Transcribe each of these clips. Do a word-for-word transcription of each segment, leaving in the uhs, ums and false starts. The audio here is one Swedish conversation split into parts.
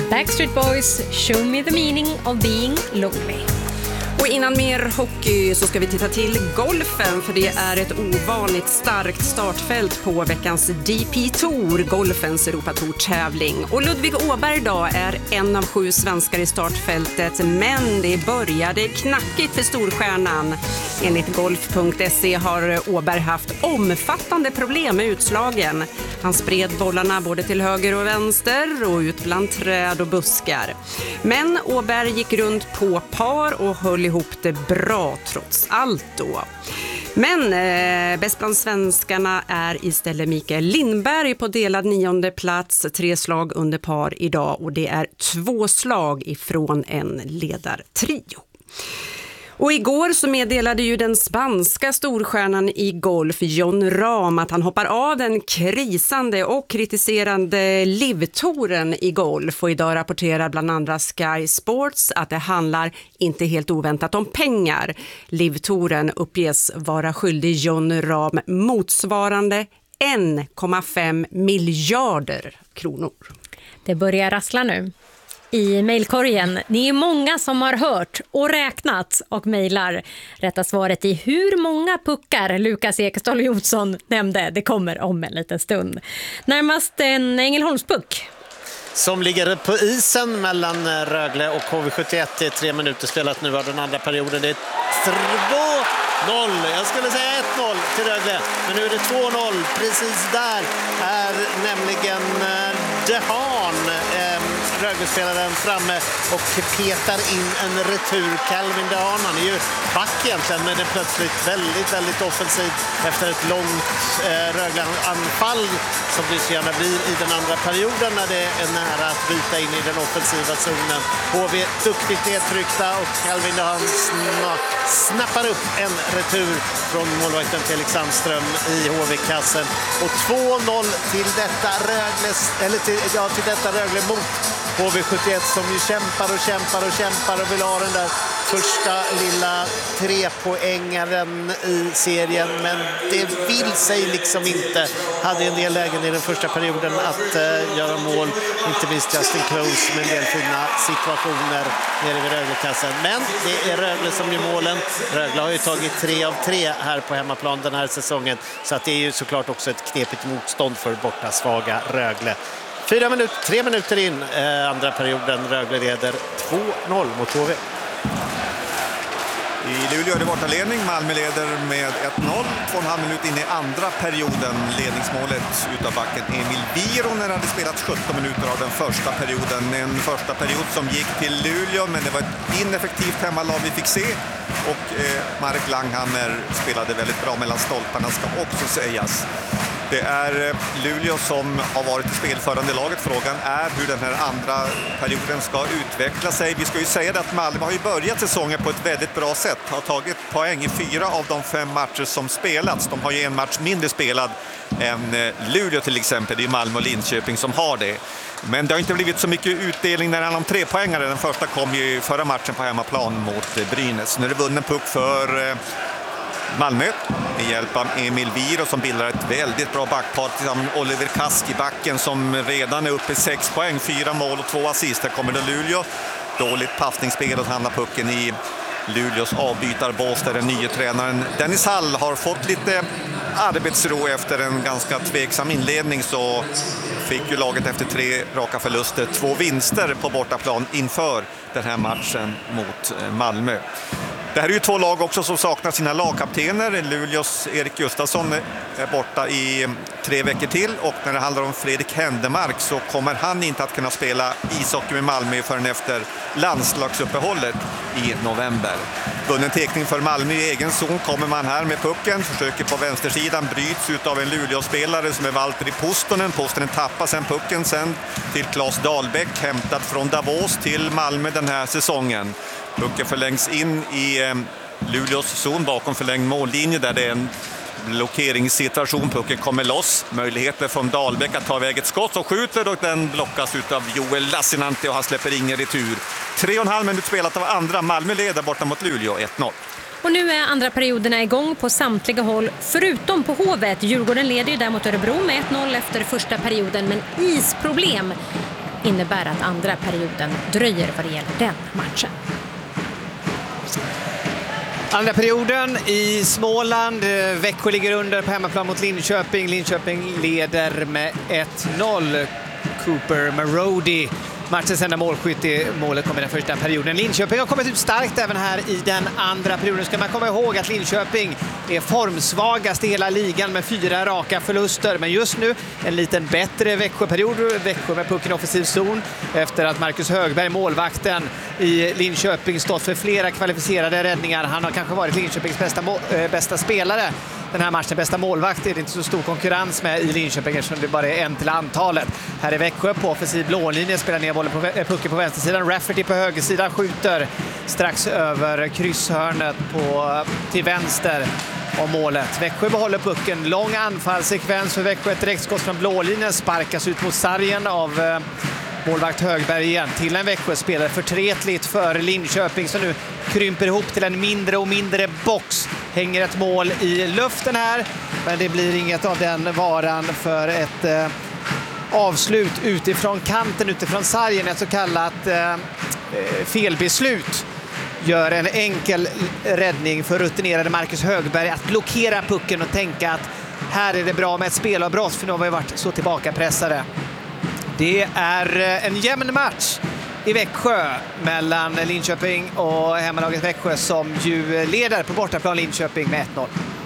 Backstreet Boys, Show Me the Meaning of Being Lonely. Och innan mer hockey så ska vi titta till golfen, för det är ett ovanligt starkt startfält på veckans D P Tour, golfens Europatour-tävling. Och Ludvig Åberg idag är en av sju svenskar i startfältet, men det började knackigt för storstjärnan. Enligt golf punkt se har Åberg haft omfattande problem med utslagen. Han spred bollarna både till höger och vänster och ut bland träd och buskar. Men Åberg gick runt på par och höll ihop det bra trots allt då. Men eh, bäst bland svenskarna är istället Mikael Lindberg på delad nionde plats, tre slag under par idag, och det är två slag ifrån en ledartrio. Och igår så meddelade ju den spanska storstjärnan i golf Jon Rahm att han hoppar av den krisande och kritiserande Live-touren i golf. Och idag rapporterar bland andra Sky Sports att det handlar inte helt oväntat om pengar. Live-touren uppges vara skyldig Jon Rahm motsvarande en komma fem miljarder kronor. Det börjar rassla nu i mejlkorgen. Det är många som har hört och räknat och mejlar. Rätta svaret i hur många puckar Lukas Ekeståhl Jonsson nämnde. Det kommer om en liten stund. Närmast en Ängelholmspuck. Som ligger på isen mellan Rögle och H V sjuttioett. Det är tre minuter spelat nu av den andra perioden. Det är två noll. Jag skulle säga ett noll till Rögle. Men nu är det två noll. Precis där är nämligen Dehan, eh, Rögle-spelaren, framme och petar in en retur. Calvin Dehan, han är ju back egentligen, men det är plötsligt väldigt, väldigt offensivt efter ett långt eh, Rögle-anfall som det så gärna blir i den andra perioden när det är nära att byta in i den offensiva zonen. H V duktigt nedtryckta och Calvin Dehan sna- snappar upp en retur från målvakten Felix Sandström i H V-kassen. Och två noll till detta Rögle, eller till, ja, till detta Rögle mot H V sjuttioett som ju kämpar och kämpar och kämpar och vill ha den där första lilla trepoängaren i serien, men det vill sig liksom inte. Hade en del lägen i den första perioden att uh, göra mål, inte minst Justin Close med en del fina situationer nere vid Rögle-kassen. Men det är Rögle som gör målen. Rögle har ju tagit tre av tre här på hemmaplan den här säsongen, så att det är ju såklart också ett knepigt motstånd för borta svaga Rögle. Fyra minuter, tre minuter in, eh, andra perioden. Rögle leder två noll mot H V. I Luleå är det bortaledning. Malmö leder med ett noll. Två och en halv minut in i andra perioden. Ledningsmålet utav backen Emil Viron hade spelat sjutton minuter av den första perioden. En första period som gick till Luleå, men det var ett ineffektivt hemmalag vi fick se. Och eh, Marek Langhammer spelade väldigt bra mellan stolparna, ska också sägas. Det är Luleå som har varit i spelförande laget. Frågan är hur den här andra perioden ska utveckla sig. Vi ska ju säga att Malmö har ju börjat säsongen på ett väldigt bra sätt. Har tagit poäng i fyra av de fem matcher som spelats. De har ju en match mindre spelad än Luleå till exempel. Det är Malmö och Linköping som har det. Men det har inte blivit så mycket utdelning när det handlar om trepoängare. Den första kom ju förra matchen på hemmaplan mot Brynäs. Nu är det vunnen puck för Malmö med hjälp av Emil Viro som bildar ett väldigt bra backpar tillsammans med Oliver Kask i backen som redan är uppe i sex poäng, fyra mål och två assist. Här kommer det Luleå. Dåligt passningsspel och hamnar pucken i Luleås avbytarbås där den nya tränaren Dennis Hall har fått lite arbetsro efter en ganska tveksam inledning, så fick ju laget efter tre raka förluster två vinster på bortaplan inför den här matchen mot Malmö. Det här är ju två lag också som saknar sina lagkaptener. Luleås Erik Gustafsson är borta i tre veckor till, och när det handlar om Fredrik Händemark så kommer han inte att kunna spela ishockey med Malmö förrän efter landslagsuppehållet i november. Vunnen tekning för Malmö i egen zon kommer man här med pucken. Försöker på vänstersidan, bryts ut av en Luleå-spelare som är Valtteri Pustonen. Pustonen tappar sen pucken sen till Claes Dahlbäck, hämtat från Davos till Malmö den här säsongen. Pucken förlängs in i eh, Luleås zon bakom förlängd mållinje där det är en blockeringssituation. Pucken kommer loss. Möjligheter från Dahlbäck att ta iväg ett skott och skjuter, och den blockas av Joel Lassinantti och han släpper ingen retur. Tre och en halv minut spelat av andra. Malmö leder borta mot Luleå ett noll. Och nu är andra perioderna igång på samtliga håll förutom på Hovet. Djurgården leder ju där mot Örebro med ett noll efter första perioden, men isproblem innebär att andra perioden dröjer vad det gäller den matchen. Andra perioden i Småland. Växjö ligger under på hemmaplan mot Linköping. Linköping leder med ett noll. Cooper Marody, matchens enda målskytt i målet kom i den första perioden. Linköping har kommit ut starkt även här i den andra perioden. Ska man komma ihåg att Linköping är formsvagast i hela ligan med fyra raka förluster. Men just nu en liten bättre Växjö-period. Växjö med pucken i offensiv zon efter att Marcus Högberg, målvakten i Linköping, stått för flera kvalificerade räddningar. Han har kanske varit Linköpings bästa, äh, bästa spelare den här matchen. Bästa målvakt är det inte så stor konkurrens med i Linköping eftersom det bara är en till antalet. Här är Växjö på offensiv blålinje, spelar ner bollen på pucken på vänstersidan. Rafferty på högersidan skjuter strax över krysshörnet på, till vänster om målet. Växjö behåller pucken. Lång anfallssekvens för Växjö. Ett direktskott från blålinjen sparkas ut mot sargen av eh, målvakt Högberg igen. Till en Växjö spelar förtretligt för Linköping som nu krymper ihop till en mindre och mindre box. Hänger ett mål i luften här, men det blir inget av den varan för ett eh, avslut utifrån kanten, utifrån sargen. Ett så kallat eh, felbeslut gör en enkel räddning för rutinerade Marcus Högberg att blockera pucken och tänka att här är det bra med ett spelavbrott, för nu har vi varit så tillbakapressade. Det är en jämn match i Växjö mellan Linköping och hemmalaget Växjö som ju leder på bortaplan Linköping med ett noll.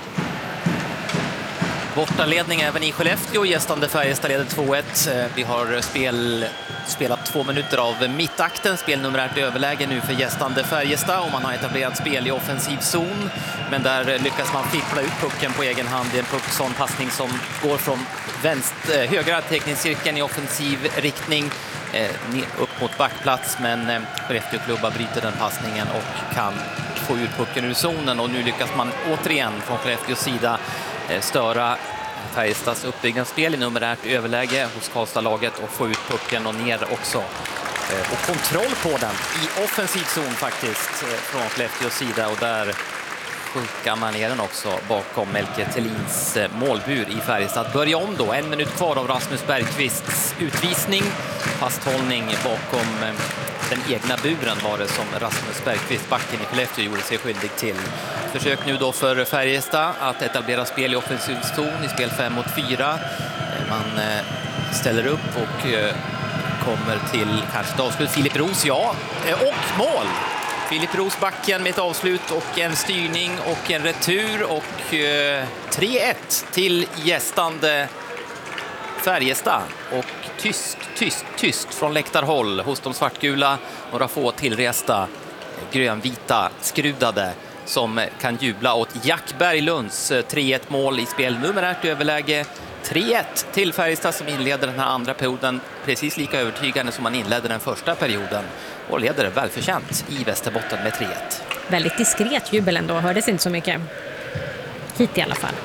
Bortaledning även i Skellefteå. Gästande Färjestad leder två ett. Vi har spel, spelat två minuter av mittakten. Spelnumerärt överläge nu för gästande Färjestad och man har etablerat spel i offensiv zon. Men där lyckas man fippla ut pucken på egen hand i en puck, passning som går från vänster, högra teckningscirkeln i offensiv riktning eh, upp mot backplats. Men eh, Skellefteå-klubba bryter den passningen och kan få ut pucken ur zonen. Och nu lyckas man återigen från Skellefteås sida störa Färjestads uppbyggnadsspel i numerärt överläge hos Karlstad-laget och få ut pucken och ner också. Och kontroll på den i offensiv zon faktiskt från Skellefteås sida, och där skickar man ner den också bakom Melke Thelins målbur i Färjestad. Börja om då, en minut kvar av Rasmus Bergqvists utvisning. Fasthållning bakom den egna buren var det som Rasmus Bergqvist, backen i Skellefteå, gjorde sig skyldig till. Försök nu då för Färjestad att etablera spel i offensiv zon i spel fem mot fyra. Man ställer upp och kommer till kanske ett avslut. Filip Roos, ja, och mål! Filip Roos backen med ett avslut och en styrning och en retur och tre ett till gästande Färjestad. Och tyst, tyst, tyst från läktarhåll hos de svartgula. Några få tillresta grönvita skrudade som kan jubla åt Jack Berglunds tre ett mål i spel numerärt överläge. tre ett till Färjestad som inleder den här andra perioden precis lika övertygande som man inledde den första perioden och leder välförtjänt i Västerbotten med tre ett. Väldigt diskret jubel ändå, hördes inte så mycket. Hit i alla fall.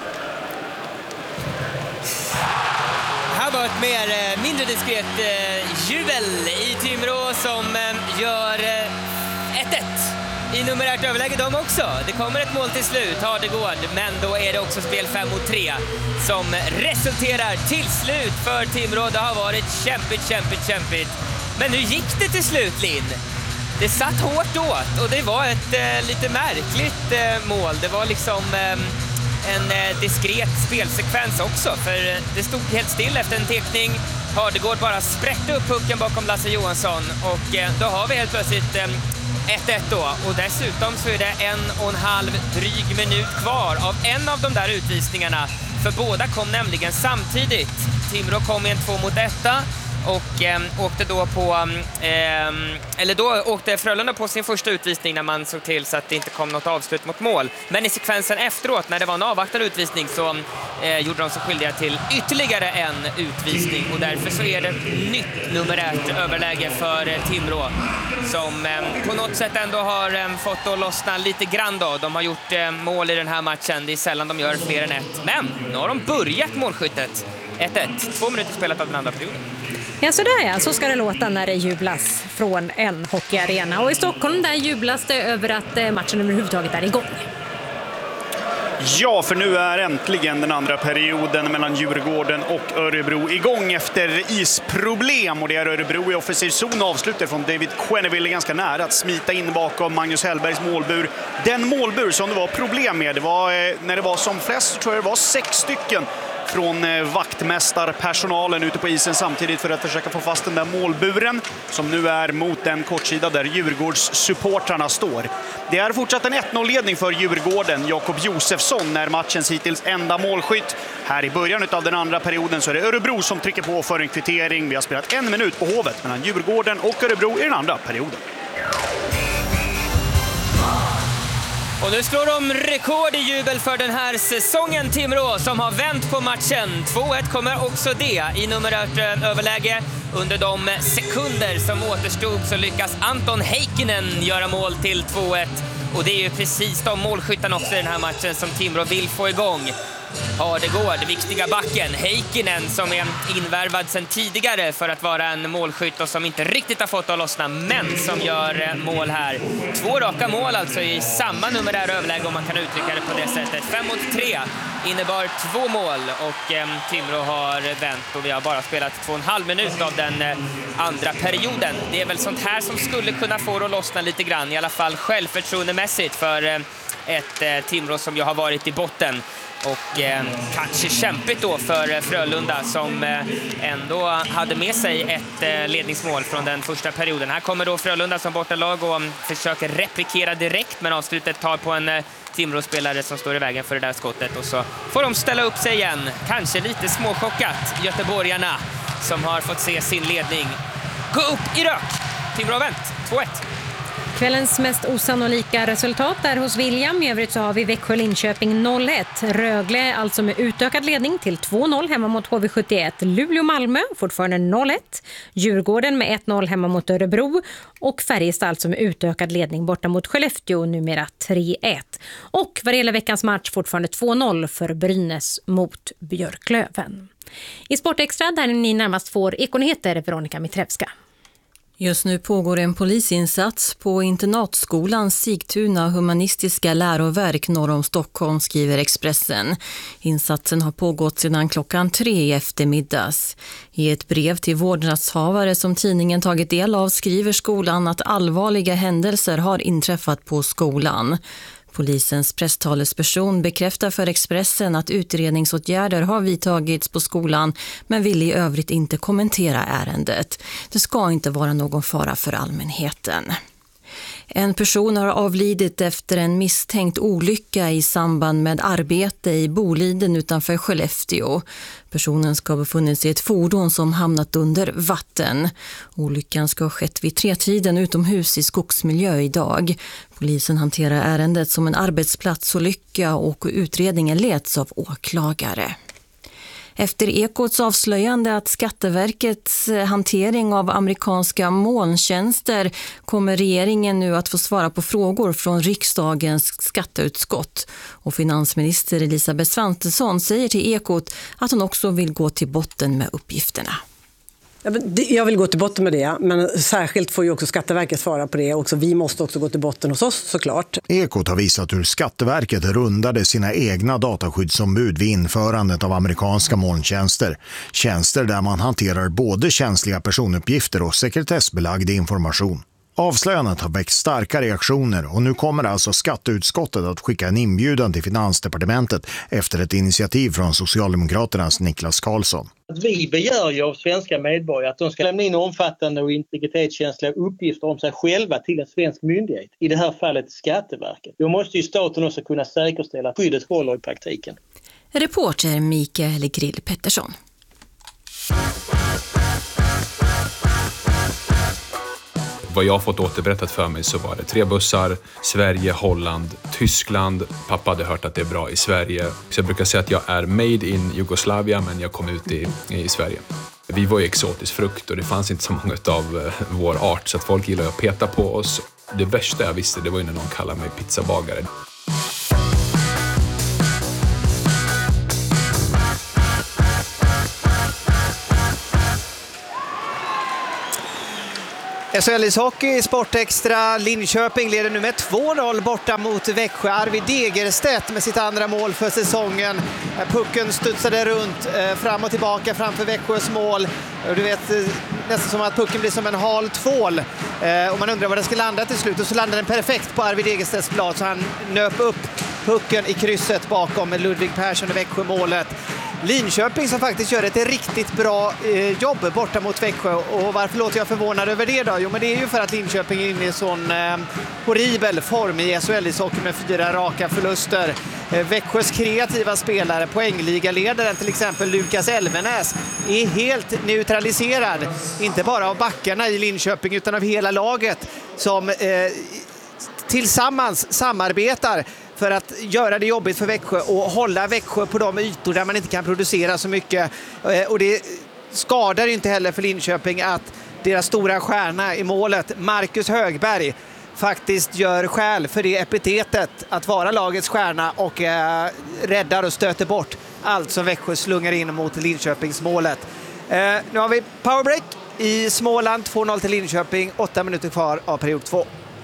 Här var ett mer, mindre diskret jubel i Timrå som gör ett ett. I numerärt överläge de också. Det kommer ett mål till slut, Hardegård, men då är det också spel fem mot tre som resulterar till slut för Timrå. Det har varit kämpigt, kämpigt, kämpigt. Men nu gick det till slut, Linn. Det satt hårt åt och det var ett eh, lite märkligt eh, mål. Det var liksom eh, en eh, diskret spelsekvens också, för det stod helt still efter en teckning. Hardegård bara spräckte upp pucken bakom Lasse Johansson och eh, då har vi helt plötsligt eh, ett ett då, och dessutom så är det en och en halv dryg minut kvar av en av de där utvisningarna, för båda kom nämligen samtidigt. Timrå kom i en två mot etta och eh, åkte då på eh, eller då åkte Frölunda på sin första utvisning när man såg till så att det inte kom något avslut mot mål. Men i sekvensen efteråt, när det var en avvaktad utvisning, så eh, gjorde de sig skyldiga till ytterligare en utvisning, och därför så är det ett nytt numerärt överläge för eh, Timrå som eh, på något sätt ändå har eh, fått att lossna lite grann då. De har gjort eh, mål i den här matchen, det är sällan de gör fler än ett, men nu har de börjat målskyttet. ett ett, två minuter spelat av den andra perioden. Ja, så där ja, så ska det låta när det jublas från en hockeyarena. Och i Stockholm där jublas det över att matchen överhuvudtaget är igång. Ja, för nu är äntligen den andra perioden mellan Djurgården och Örebro igång efter isproblem. Och det är Örebro i offensiv zon avslutar från David Quenneville ganska nära att smita in bakom Magnus Hellbergs målbur. Den målbur som det var problem med, det var när det var som flest, så tror jag det var sex stycken från vaktmästarpersonalen ute på isen samtidigt för att försöka få fast den där målburen som nu är mot den kortsida där Djurgårdssupportrarna står. Det är fortsatt en ett noll-ledning för Djurgården. Jakob Josefsson är matchens hittills enda målskytt. Här i början av den andra perioden så är det Örebro som trycker på för en kvittering. Vi har spelat en minut på Hovet mellan Djurgården och Örebro i den andra perioden. Och nu slår de rekord i jubel för den här säsongen, Timrå, som har vänt på matchen. två ett kommer också det i numerärt överläge. Under de sekunder som återstod så lyckas Anton Heikkinen göra mål till två ett. Och det är ju precis de målskyttarna också i den här matchen som Timrå vill få igång. Ja, det går. Det viktiga backen. Heikkinen som är invärvad sedan tidigare för att vara en målskytt och som inte riktigt har fått att lossna, men som gör mål här. Två raka mål alltså i samma numerär överläge, om man kan uttrycka det på det sättet. Fem mot tre innebar två mål och eh, Timrå har vänt och vi har bara spelat två och en halv minut av den eh, andra perioden. Det är väl sånt här som skulle kunna få att lossna lite grann, i alla fall självförtroendemässigt för eh, ett eh, Timrå som ju har varit i botten. Och eh, kanske kämpigt då för Frölunda som eh, ändå hade med sig ett eh, ledningsmål från den första perioden. Här kommer då Frölunda som bortalag och um, försöker replikera direkt, men avslutet tar på en eh, Timrå-spelare som står i vägen för det där skottet. Och så får de ställa upp sig igen. Kanske lite småchockat, göteborgarna som har fått se sin ledning gå upp i rök. Timrå har vänt, två ett. Kvällens mest osannolika resultat är hos William. I övrigt så har vi Växjö-Linköping noll ett. Rögle alltså med utökad ledning till två noll hemma mot H V sjuttioett. Luleå-Malmö fortfarande noll ett. Djurgården med ett noll hemma mot Örebro. Och Färjestad alltså med utökad ledning borta mot Skellefteå, numera tre ett. Och vad det gäller veckans match fortfarande två noll för Brynäs mot Björklöven. I Sportextra där ni närmast får Ekonyheter, Veronica Mitrevska. Just nu pågår en polisinsats på internatskolan Sigtuna humanistiska läroverk norr om Stockholm, skriver Expressen. Insatsen har pågått sedan klockan tre i eftermiddags. I ett brev till vårdnadshavare som tidningen tagit del av skriver skolan att allvarliga händelser har inträffat på skolan. Polisens presstalesperson bekräftar för Expressen att utredningsåtgärder har vidtagits på skolan, men vill i övrigt inte kommentera ärendet. Det ska inte vara någon fara för allmänheten. En person har avlidit efter en misstänkt olycka i samband med arbete i Boliden utanför Skellefteå. Personen ska ha befunnit sig i ett fordon som hamnat under vatten. Olyckan ska ha skett vid tretiden utomhus i skogsmiljö idag. Polisen hanterar ärendet som en arbetsplatsolycka och utredningen leds av åklagare. Efter Ekots avslöjande att Skatteverkets hantering av amerikanska molntjänster kommer regeringen nu att få svara på frågor från riksdagens skatteutskott. Och finansminister Elisabeth Svantesson säger till Ekot att hon också vill gå till botten med uppgifterna. Jag vill gå till botten med det, men särskilt får ju också Skatteverket svara på det. Också vi måste också gå till botten hos oss, såklart. Ekot har visat hur Skatteverket rundade sina egna dataskyddsombud vid införandet av amerikanska molntjänster. Tjänster där man hanterar både känsliga personuppgifter och sekretessbelagd information. Avslöjandet har väckt starka reaktioner och nu kommer alltså skatteutskottet att skicka en inbjudan till Finansdepartementet efter ett initiativ från Socialdemokraternas Niklas Karlsson. Vi begär ju av svenska medborgare att de ska lämna in omfattande och integritetskänsliga uppgifter om sig själva till en svensk myndighet, i det här fallet Skatteverket. Då måste ju staten också kunna säkerställa att skyddet håller i praktiken. Reporter Mikael Grill Pettersson. Vad jag har fått återberättat för mig så var det tre bussar, Sverige, Holland, Tyskland. Pappa hade hört att det är bra i Sverige. Så jag brukar säga att jag är made in Jugoslavia, men jag kom ut i, i Sverige. Vi var ju exotisk frukt och det fanns inte så många av vår art så att folk gillade att peta på oss. Det värsta jag visste det var ju när någon kallade mig pizzabagare. S H L-ishockey, Sportextra. Linköping leder nu med två noll borta mot Växjö. Arvid Degerstedt med sitt andra mål för säsongen. Pucken studsade runt eh, fram och tillbaka framför Växjös mål. Och du vet, eh, nästan som att pucken blir som en hal tvål. Eh, och man undrar var den ska landa till slut. Och så landar den perfekt på Arvid Degerstedts blad, så han nöp upp pucken i krysset bakom Ludvig Persson i Växjö-målet. Linköping som faktiskt gör ett riktigt bra eh, jobb borta mot Växjö. Och varför låter jag förvånad över det då? Jo, men det är ju för att Linköping är inne i sån eh, horribel form i S H L-ishockey med fyra raka förluster. Eh, Växjös kreativa spelare, poängligaledaren till exempel Lukas Elvenäs, är helt neutraliserad. Inte bara av backarna i Linköping utan av hela laget som eh, tillsammans samarbetar för att göra det jobbigt för Växjö och hålla Växjö på de ytor där man inte kan producera så mycket. Och det skadar inte heller för Linköping att deras stora stjärna i målet, Marcus Högberg, faktiskt gör skäl för det epitetet att vara lagets stjärna och eh, räddar och stöter bort allt som Växjö slungar in mot Linköpingsmålet. Eh, nu har vi powerbreak i Småland, två noll till Linköping, åtta minuter kvar av period två.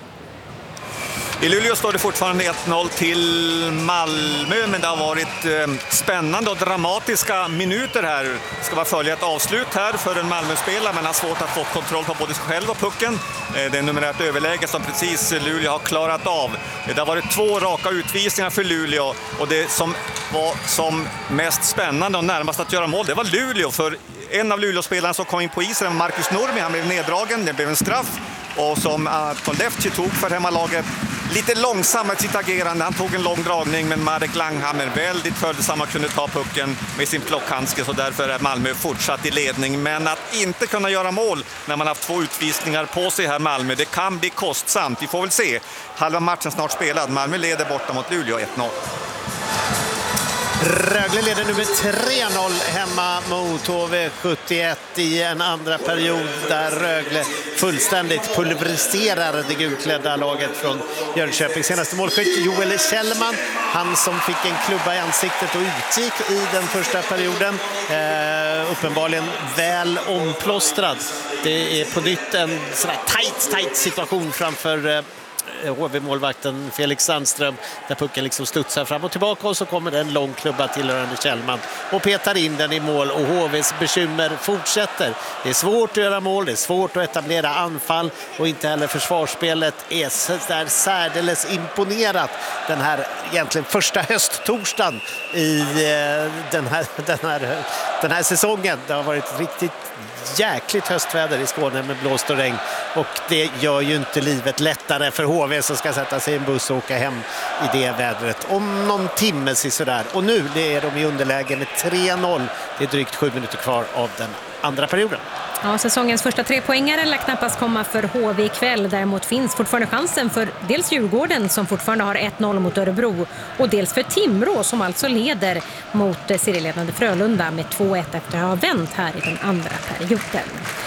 I Luleå står det fortfarande ett noll till Malmö, men det har varit eh, spännande och dramatiska minuter här. Det ska vara följa ett avslut här för en Malmö-spelare, men har svårt att få kontroll på både sig själv och pucken. Eh, det är numerärt överläge som precis Luleå har klarat av. Det har varit två raka utvisningar för Luleå, och det som var som mest spännande och närmast att göra mål, det var Luleå. För en av Luleå-spelarna som kom in på isen, Marcus Nurmi, han blev neddragen, det blev en straff. Och som Anton Lefty tog för hemmalaget lite långsamt sitt agerande. Han tog en lång dragning, men Marek Langhammer väldigt följsam och kunde ta pucken med sin plockhandske, så därför är Malmö fortsatt i ledning. Men att inte kunna göra mål när man har haft två utvisningar på sig här Malmö, det kan bli kostsamt. Vi får väl se. Halva matchen snart spelad. Malmö leder borta mot Luleå ett noll. Rögle leder nu med tre noll hemma mot H V sjuttioett i en andra period där Rögle fullständigt pulveriserar det gulklädda laget från Jönköping. Senaste målskytt Joel Kjellman, han som fick en klubba i ansiktet och utgick i den första perioden. Eh, uppenbarligen väl omplåstrad. Det är på nytt en sån här tight, tight situation framför eh, H V-målvakten Felix Sandström, där pucken liksom studsar fram och tillbaka, och så kommer det en lång klubba tillhörande Kjellman och petar in den i mål, och H V:s bekymmer fortsätter. Det är svårt att göra mål, det är svårt att etablera anfall, och inte heller försvarsspelet är så där särdeles imponerat den här egentligen första hösttorsdagen i den här, den här, den här säsongen. Det har varit riktigt jäkligt höstväder i Skåne med blåst och regn, och det gör ju inte livet lättare för H V som ska sätta sig i en buss och åka hem i det vädret om någon timme sådär. Och nu är de i underläge med tre noll. Det är drygt sju minuter kvar av den andra perioden. Ja, säsongens första tre poängare lär knappast komma för H V ikväll. Däremot finns fortfarande chansen för dels Djurgården som fortfarande har ett noll mot Örebro, och dels för Timrå som alltså leder mot serieledande Frölunda med två ett efter att ha vänt här i den andra perioden.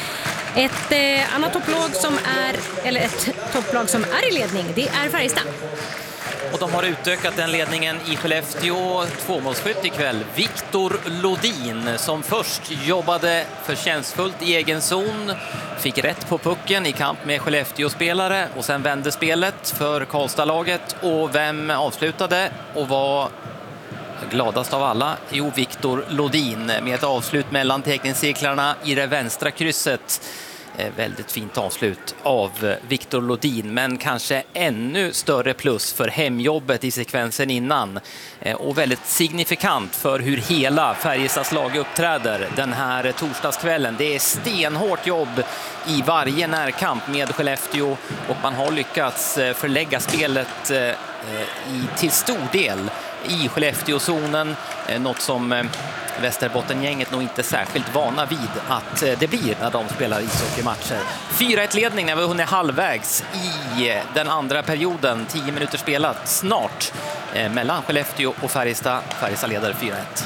Ett eh, annat topplag som är eller ett topplag som är i ledning, det är Färjestad. Och de har utökat den ledningen i Skellefteå. Tvåmålsskytt ikväll, Viktor Lodin, som först jobbade förtjänstfullt i egen zon, fick rätt på pucken i kamp med Skellefteå-spelare, och sen vände spelet för Karlstad-laget. Och vem avslutade och var gladast av alla? Jo, Viktor Lodin med ett avslut mellan teckningscirklarna i det vänstra krysset. Väldigt fint avslut av Viktor Lodin, men kanske ännu större plus för hemjobbet i sekvensen innan, och väldigt signifikant för hur hela Färjestads lag uppträder den här torsdagskvällen. Det är stenhårt jobb i varje närkamp med Skellefteå, och man har lyckats förlägga spelet i, till stor del i Skellefteå-zonen, något som Västerbottengänget nog inte särskilt vana vid att det blir när de spelar ishockeymatcher. fyra ett ledning när vi hunnit halvvägs i den andra perioden. tio minuter spelat snart mellan Skellefteå och Färjestad. Färjestad leder fyra ett.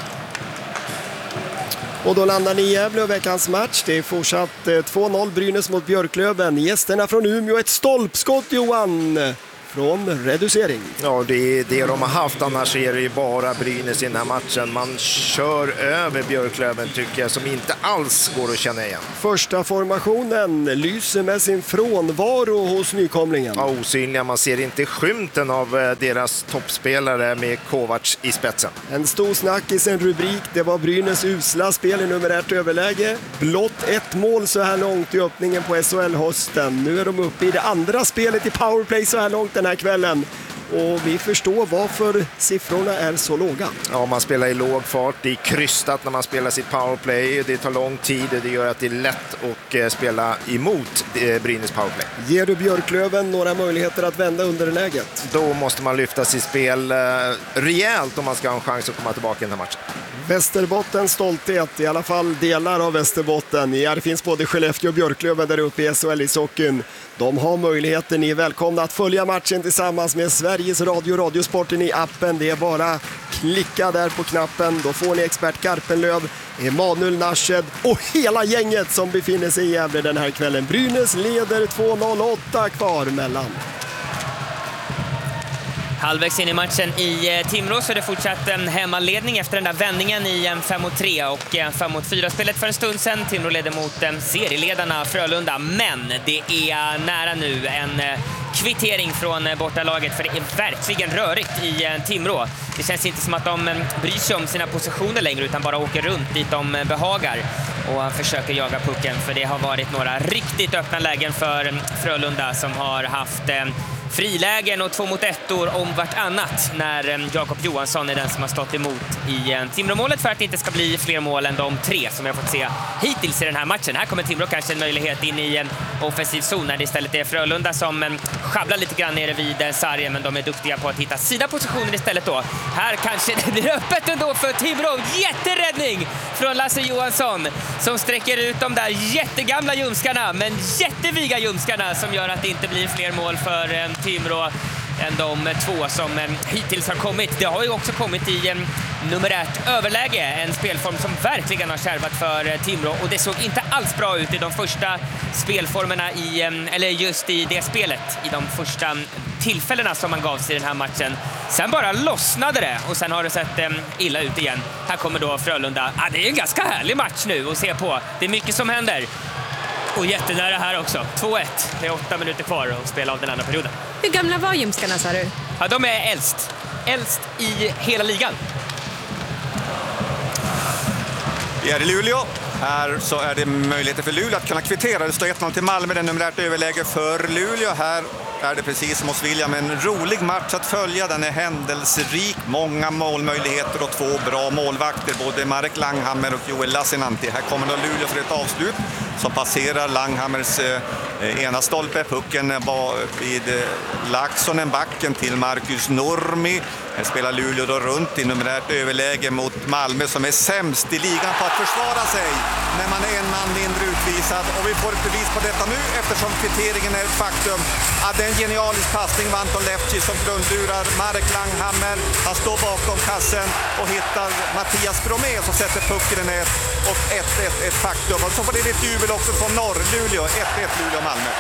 Och då landar ni i Gävle och veckans match. Det är fortsatt två noll Brynäs mot Björklöven. Gästerna från Umeå, ett stolpskott Johan från reducering. Ja, det är det de har haft, annars är det ju bara Brynäs i den här matchen. Man kör över Björklöven tycker jag, som inte alls går att känna igen. Första formationen lyser med sin frånvaro hos nykomlingen. Ja, osynliga, man ser inte skymten av deras toppspelare med Kovacs i spetsen. En stor snackis, en rubrik, det var Brynäs usla spel i numerärt överläge. Blott ett mål så här långt i öppningen på S H L-hösten. Nu är de uppe i det andra spelet i powerplay så här långt den här kvällen. Och vi förstår varför siffrorna är så låga. Ja, man spelar i låg fart, det är krystat när man spelar sitt powerplay. Det tar lång tid och det gör att det är lätt att spela emot Brynäs powerplay. Ger du Björklöven några möjligheter att vända underläget? Då måste man lyfta sitt spel rejält om man ska ha en chans att komma tillbaka i den här matchen. Västerbottens stolthet, i alla fall delar av Västerbotten. Det finns både Skellefteå och Björklöven där uppe i S H L-ishockeyn. De har möjligheten, ni är välkomna att följa matchen tillsammans med Sveriges Radio Radiosporten i appen. Det är bara klicka där på knappen, då får ni expert Garpenlöv, Emanuel Narshed och hela gänget som befinner sig i Gävle den här kvällen. Brynäs leder två noll åtta kvar mellan. Halvvägs in i matchen i Timrå så är det fortsatt en hemmaledning efter den där vändningen i en fem mot tre och fem mot fyra-spelet för en stund sedan. Timrå leder mot serieledarna Frölunda, men det är nära nu en kvittering från bortalaget, för det är verkligen rörigt i Timrå. Det känns inte som att de bryr sig om sina positioner längre utan bara åker runt dit de behagar och försöker jaga pucken, för det har varit några riktigt öppna lägen för Frölunda som har haft frilägen och två mot ettor om vartannat när Jakob Johansson är den som har stått emot i Timrå-målet för att det inte ska bli fler mål än de tre som vi har fått se hittills i den här matchen. Här kommer Timrå kanske en möjlighet in i en offensiv zon när det istället är Frölunda som schabblar lite grann nere vid sargen, men de är duktiga på att hitta sina positioner istället då. Här kanske det blir öppet ändå för Timrå. Jätteräddning från Lasse Johansson som sträcker ut de där jättegamla ljumskarna, men jätteviga ljumskarna som gör att det inte blir fler mål för Timrå än de två som hittills har kommit. Det har ju också kommit i numerärt överläge, en spelform som verkligen har kärvat för Timrå, och det såg inte alls bra ut i de första spelformerna i, eller just i det spelet, i de första tillfällena som man gav sig i den här matchen. Sen bara lossnade det och sen har det sett illa ut igen. Här kommer då Frölunda. Ah, det är en ganska härlig match nu att se på. Det är mycket som händer. Och jättenära här också. två ett. Det är åtta minuter kvar att spela av den andra perioden. Hur gamla var ljumskarna, sa du? Ja, de är äldst. Äldst i hela ligan. Vi är i Luleå. Här så är det möjligheter för Luleå att kunna kvittera. Det står ett noll till Malmö, det är numerärt överläge för Luleå. Här är det precis som hos William, en rolig match att följa. Den är händelserik, många målmöjligheter och två bra målvakter, både Marek Langhammer och Joel Lassinantti. Här kommer då Luleå för ett avslut som passerar Langhammers eh, ena stolpe. Pucken var vid eh, Laxonen, backen till Marcus Nurmi. Här spelar Luleå då runt i numerärt överläge mot Malmö som är sämst i ligan på att försvara sig när man är en man mindre utvisad. Och vi får ett bevis på detta nu eftersom kvitteringen är ett faktum. Ja, det är en genialisk passning av Anton Lefci som grundlurar Marek Langhammer. Han står bakom kassen och hittar Mattias Bromé som sätter pucken i nät. Och ett ett ett faktum. Och så får det lite jubel också från norr. Luleå, ett ett Luleå-Malmö.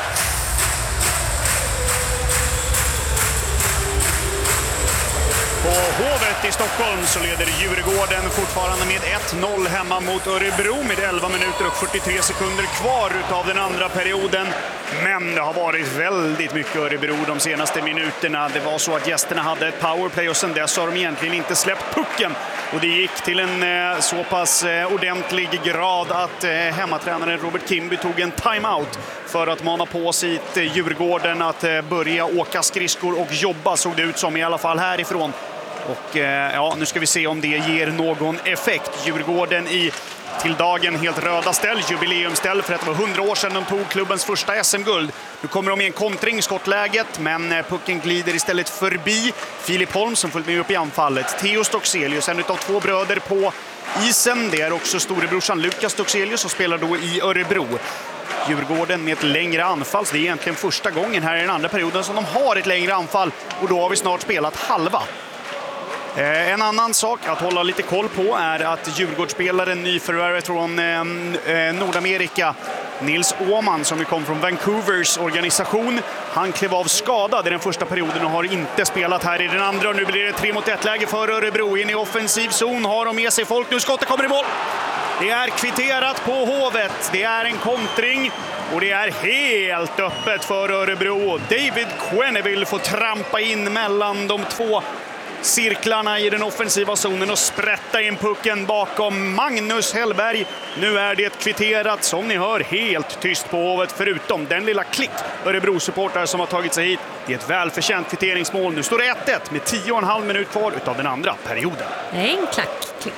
På Hovet i Stockholm så leder Djurgården fortfarande med ett noll hemma mot Örebro med elva minuter och fyrtiotre sekunder kvar utav den andra perioden. Men det har varit väldigt mycket Örebro de senaste minuterna. Det var så att gästerna hade ett powerplay och sen dess har de egentligen inte släppt pucken. Och det gick till en eh, så pass eh, ordentlig grad att eh, hemmatränaren Robert Kimby tog en timeout för att mana på sitt eh, Djurgården att eh, börja åka skridskor och jobba, såg det ut som i alla fall härifrån. Och eh, ja, nu ska vi se om det ger någon effekt. Djurgården i till dagen helt röda ställ, jubileumställ för att det var hundra år sedan de tog klubbens första S M-guld. Nu kommer de i en kontring i skottläget, men pucken glider istället förbi Filip Holm som följt med upp i anfallet. Theo Stockselius, en av två bröder på isen. Det är också storebrorsan Lukas Stockselius som spelar då i Örebro. Djurgården med ett längre anfall, så det är egentligen första gången här i den andra perioden som de har ett längre anfall, och då har vi snart spelat halva. En annan sak att hålla lite koll på är att Djurgårdsspelaren, nyförvärvet från eh, Nordamerika, Nils Åhman som ju kom från Vancouvers organisation. Han klev av skadad i den första perioden och har inte spelat här i den andra. Och nu blir det tre mot ett läge för Örebro. In i offensiv zon, har de med sig folk. Nu skottet kommer i mål. Det är kvitterat på Hovet. Det är en kontring och det är helt öppet för Örebro. David Quenneville får trampa in mellan de två cirklarna i den offensiva zonen och sprätta in pucken bakom Magnus Hellberg. Nu är det kvitterat, som ni hör, helt tyst på Hovet förutom den lilla klick Örebro-supportrar som har tagit sig hit. Det är ett välförtjänt kvitteringsmål. Nu står det ett ett med tio och en halv minut kvar utav den andra perioden. En klack, klick.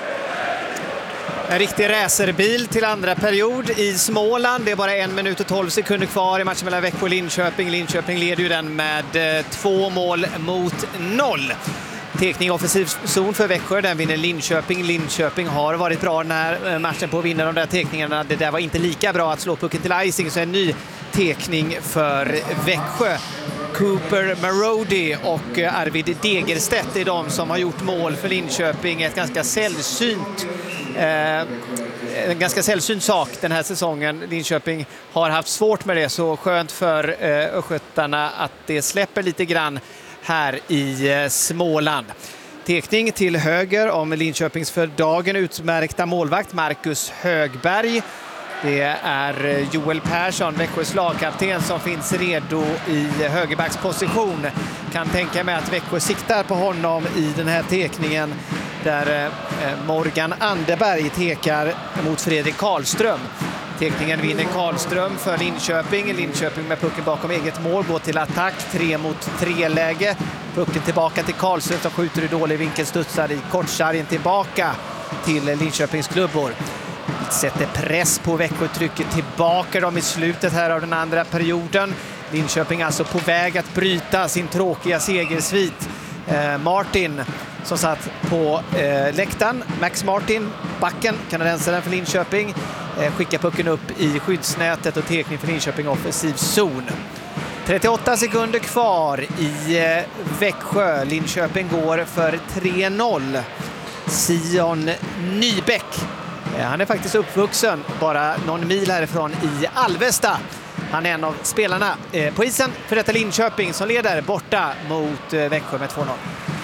En riktig racerbil till andra period i Småland. Det är bara en minut och tolv sekunder kvar i matchen mellan Växjö och Linköping. Linköping leder ju den med eh, två mål mot noll. Tekning offensiv zon för Växjö, den vinner Linköping. Linköping har varit bra den här matchen på att vinna de där tekningarna. Det där var inte lika bra att slå pucken till icing, så en ny tekning för Växjö. Cooper Marody och Arvid Degerstedt är de som har gjort mål för Linköping. Ett ganska sällsynt eh, en ganska sällsynt sak den här säsongen. Linköping har haft svårt med det, så skönt för eh, östgötarna att det släpper lite grann här i eh, Småland. Tekning till höger om Linköpings för dagen utmärkta målvakt Marcus Högberg. Det är Joel Persson, Växjös lagkapten, som finns redo i högerbacksposition. Kan tänka mig att Växjö siktar på honom i den här tekningen, där Morgan Anderberg tekar mot Fredrik Karlström. Tekningen vinner Karlström för Linköping. Linköping med pucken bakom eget mål går till attack. Tre mot tre läge. Pucken tillbaka till Karlström som skjuter i dålig vinkel, studsar i kortsargen tillbaka till Linköpings klubbor. Sätter press på Växjö, trycker tillbaka dem i slutet här av den andra perioden. Linköping alltså på väg att bryta sin tråkiga segersvit. Eh, Martin som satt på eh, läktaren. Max Martin, backen, kanadensaren för Linköping. Eh, skickar pucken upp i skyddsnätet och tekning för Linköping offensiv zon. trettioåtta sekunder kvar i eh, Växjö. Linköping går för tre noll. Sion Nybäck. Han är faktiskt uppvuxen bara någon mil härifrån i Alvesta. Han är en av spelarna på isen för detta Linköping som leder borta mot Växjö med två noll.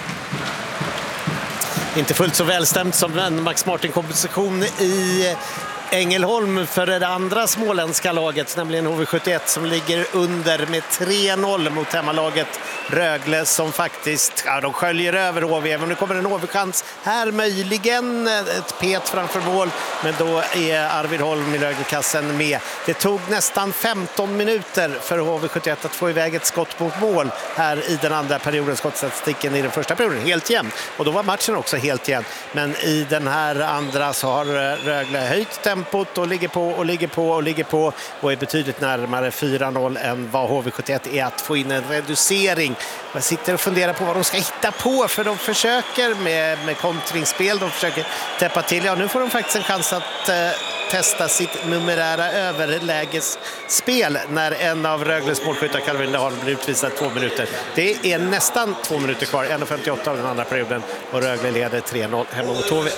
Inte fullt så välstämt som en Max Martin-komposition i Ängelholm för det andra småländska laget, nämligen H V sjuttioett, som ligger under med tre noll mot hemmalaget Rögle, som faktiskt, ja, de sköljer över H V. Men nu kommer en H V-chans här, möjligen ett pet framför mål, men då är Arvid Holm i Röglekassen med. Det tog nästan femton minuter för H V sjuttioett att få iväg ett skott mot mål här i den andra perioden. Skottstatistiken i den första perioden helt jämn, och då var matchen också helt jämn. Men i den här andra så har Rögle höjt tempot och ligger på och ligger på och ligger på och är betydligt närmare fyra noll än vad H V sjuttioett är att få in en reducering. Man sitter och funderar på vad de ska hitta på, för de försöker med, med kontringsspel, de försöker täppa till. Ja, nu får de faktiskt en chans att eh, testa sitt numerära överlägesspel när en av Rögles målskyttar, Calvin Lahl, blir utvisad två minuter. Det är nästan två minuter kvar, en femtioåtta av den andra perioden, och Rögle leder tre noll hemma mot H V.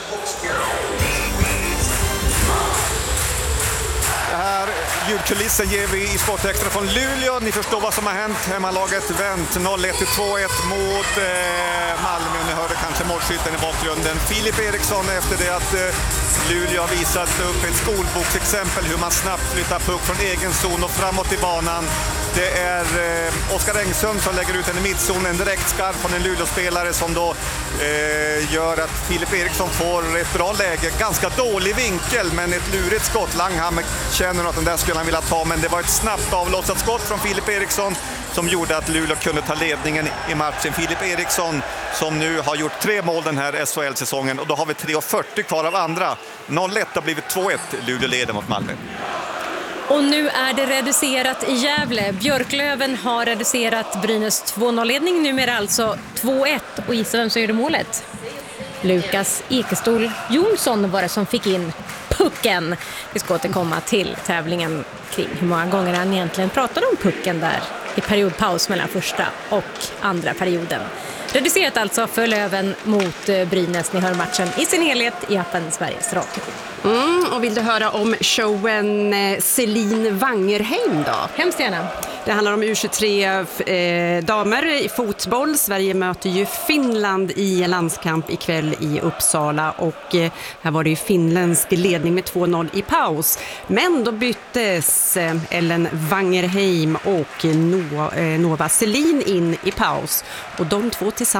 Ljudkulissen ger vi i Sportextra från Luleå. Ni förstår vad som har hänt. Hemmalaget vänt noll ett till två ett mot eh, Malmö. Ni hörde kanske målskytten i bakgrunden. Filip Eriksson, efter det att eh, Luleå har visat upp ett skolboksexempel hur man snabbt flyttar puck från egen zon och framåt i banan. Det är eh, Oskar Engsund som lägger ut en i mittzon, en direkt skarp från en Luleå-spelare som då eh, gör att Filip Eriksson får ett bra läge. Ganska dålig vinkel, men ett lurigt skott. Langhammer känner att den där skulle han vilja ta, men det var ett snabbt avlossat skott från Filip Eriksson som gjorde att Luleå kunde ta ledningen i matchen. Filip Eriksson som nu har gjort tre mål den här S H L-säsongen, och då har vi tre fyrtio kvar av andra. noll ett har blivit två ett. Luleå leder mot Malmö. Och nu är det reducerat i Gävle. Björklöven har reducerat Brynäs två noll-ledning, numera alltså två ett. Och gissa vem som gjorde målet? Lukas Ekestol Jonsson var det som fick in pucken. Vi ska återkomma till tävlingen kring hur många gånger han egentligen pratade om pucken där i periodpaus mellan första och andra perioden. Reducerat alltså för Löven mot Brynäs. Ni hör matchen i sin helhet i appen Sveriges Radio. Mm, och vill du höra om showen Celine Wangerheim då? Hemskt gärna. Det handlar om U tjugotre eh, damer i fotboll. Sverige möter ju Finland i landskamp ikväll i Uppsala. Och eh, här var det ju finländsk ledning med två noll i paus. Men då byttes eh, Ellen Wangerheim och Nova, eh, Nova Celine in i paus. Och de två tillsammans